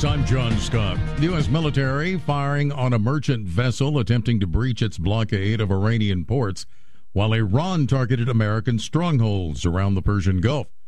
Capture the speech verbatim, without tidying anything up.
News, I'm John Scott. The U S military firing on a merchant vessel attempting to breach its blockade of Iranian ports, while Iran targeted American strongholds around the Persian Gulf.